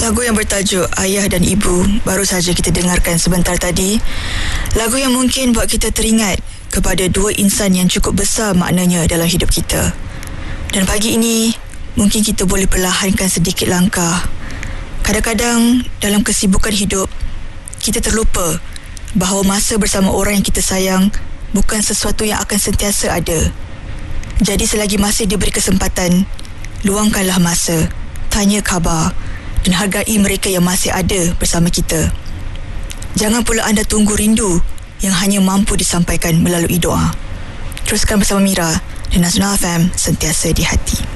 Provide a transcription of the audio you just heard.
Lagu yang bertajuk Ayah dan Ibu baru saja kita dengarkan sebentar tadi. Lagu yang mungkin buat kita teringat kepada dua insan yang cukup besar maknanya dalam hidup kita. Dan pagi ini mungkin kita boleh perlahankan sedikit langkah. Kadang-kadang dalam kesibukan hidup kita terlupa bahawa masa bersama orang yang kita sayang bukan sesuatu yang akan sentiasa ada. Jadi selagi masih diberi kesempatan, luangkanlah masa, tanya khabar dan hargai mereka yang masih ada bersama kita. Jangan pula anda tunggu rindu yang hanya mampu disampaikan melalui doa. Teruskan bersama Mira dan Nasional FM, sentiasa di hati.